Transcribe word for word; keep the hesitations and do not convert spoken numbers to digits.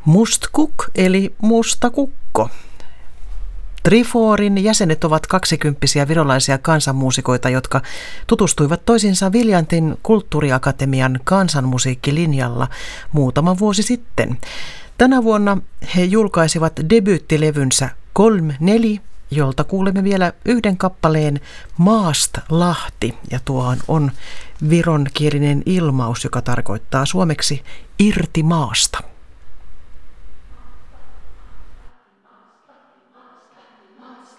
Mustkuk eli musta kukko. Triforin jäsenet ovat kaksikymppisiä virolaisia kansanmuusikoita, jotka tutustuivat toisiinsa Viljantin kulttuuriakatemian kansanmusiikkilinjalla muutama vuosi sitten. Tänä vuonna he julkaisivat debyyttilevynsä Kolm Neli, jolta kuulemme vielä yhden kappaleen Maast Lahti, ja tuohan on vironkielinen ilmaus, joka tarkoittaa suomeksi irti maasta.